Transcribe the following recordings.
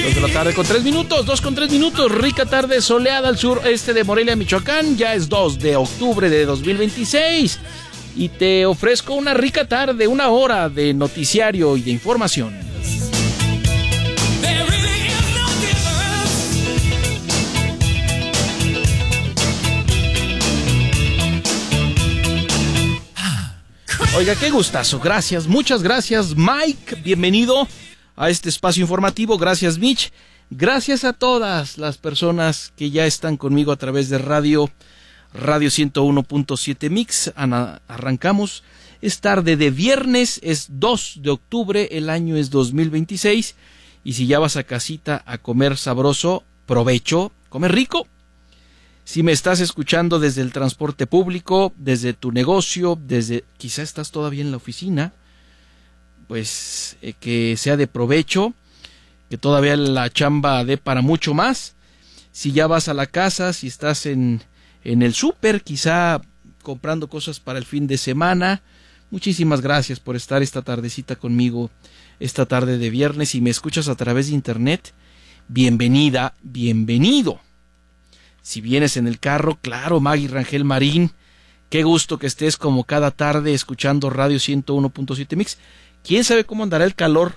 2 de la tarde con 3 minutos, 2 con 3 minutos. Rica tarde soleada al sureste de Morelia, Michoacán. Ya es 2 de octubre de 2026. Y te ofrezco una rica tarde, una hora de noticiario y de información. Oiga, qué gustazo. Gracias, muchas gracias, Mike. Bienvenido a este espacio informativo. Gracias, Mitch. Gracias a todas las personas que ya están conmigo a través de Radio 101.7 Mix. Arrancamos. Es tarde de viernes, es 2 de octubre, el año es 2026. Y si ya vas a casita a comer sabroso, provecho, comer rico. Si me estás escuchando desde el transporte público, desde tu negocio, quizá estás todavía en la oficina, pues que sea de provecho, que todavía la chamba dé para mucho más. Si ya vas a la casa, si estás en el súper, quizá comprando cosas para el fin de semana, muchísimas gracias por estar esta tardecita conmigo, esta tarde de viernes. Si me escuchas a través de internet, bienvenida, bienvenido. Si vienes en el carro, claro, Maggie Rangel Marín, qué gusto que estés como cada tarde escuchando Radio 101.7 Mix. ¿Quién sabe cómo andará el calor?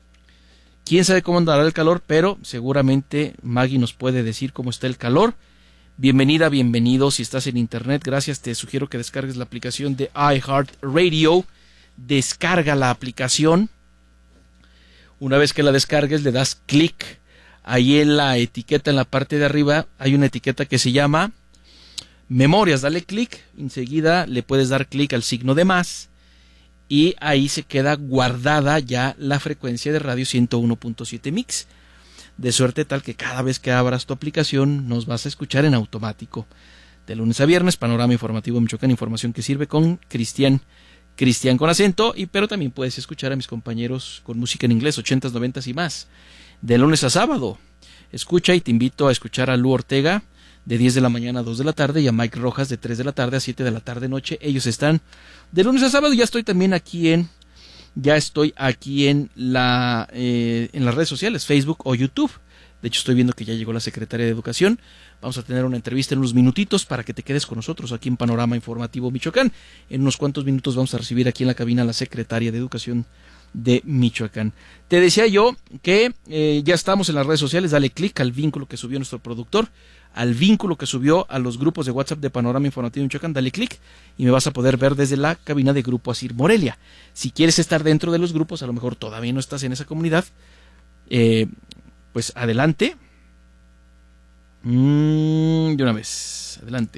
Pero seguramente Maggie nos puede decir cómo está el calor. Bienvenida, bienvenido. Si estás en internet, gracias. Te sugiero que descargues la aplicación de iHeartRadio. Descarga la aplicación. Una vez que la descargues, le das clic. Ahí en la etiqueta, en la parte de arriba, hay una etiqueta que se llama Memorias. Dale clic, enseguida le puedes dar clic al signo de más y ahí se queda guardada ya la frecuencia de Radio 101.7 Mix. De suerte tal que cada vez que abras tu aplicación nos vas a escuchar en automático. De lunes a viernes, Panorama Informativo Michoacán, información que sirve con Cristian con acento, pero también puedes escuchar a mis compañeros con música en inglés, 80s, 90s y más. De lunes a sábado, escucha y te invito a escuchar a Lu Ortega de 10 de la mañana a 2 de la tarde y a Mike Rojas de 3 de la tarde a 7 de la tarde noche. Ellos están de lunes a sábado. Ya estoy aquí en las redes sociales, Facebook o YouTube. De hecho, estoy viendo que ya llegó la secretaria de Educación. Vamos a tener una entrevista en unos minutitos para que te quedes con nosotros aquí en Panorama Informativo Michoacán. En unos cuantos minutos vamos a recibir aquí en la cabina a la secretaria de Educación de Michoacán. Te decía yo que ya estamos en las redes sociales. Dale clic al vínculo que subió nuestro productor, al vínculo que subió a los grupos de WhatsApp de Panorama Informativo Michoacán. Dale clic y me vas a poder ver desde la cabina de Grupo Asir Morelia. Si quieres estar dentro de los grupos, a lo mejor todavía no estás en esa comunidad, pues adelante. De una vez.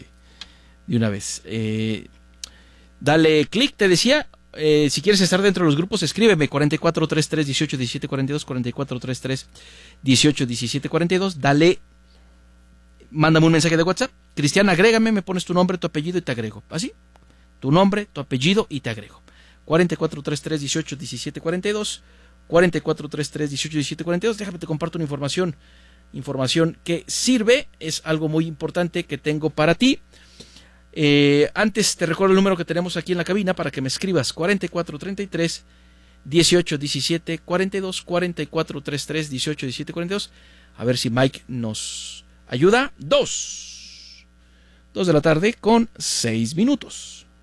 Dale clic, te decía. Si quieres estar dentro de los grupos, escríbeme 4433 18 17 42, 4433 18 17 42. Dale, mándame un mensaje de WhatsApp. Cristian, agrégame, me pones tu nombre, tu apellido y te agrego. ¿Así? Tu nombre, tu apellido y te agrego. 4433 18 17 42, 4433 18 17 42. Déjame te comparto una información que sirve, es algo muy importante que tengo para ti. Antes te recuerdo el número que tenemos aquí en la cabina para que me escribas: 4433 18 17 42, 4433 18 17 42. A ver si Mike nos ayuda. 2 de la tarde con 6 minutos.